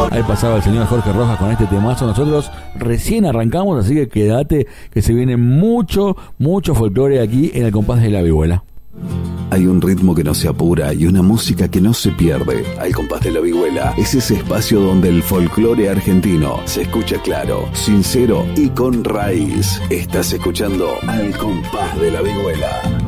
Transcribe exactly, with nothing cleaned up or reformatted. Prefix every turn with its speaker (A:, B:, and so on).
A: Ahí pasaba el señor Jorge Rojas con este temazo. Nosotros recién arrancamos, así que quédate que se viene mucho, mucho folclore aquí en el compás de la vihuela.
B: Hay un ritmo que no se apura y una música que no se pierde. Al compás de la vihuela es ese espacio donde el folclore argentino se escucha claro, sincero y con raíz. Estás escuchando Al compás de la vihuela.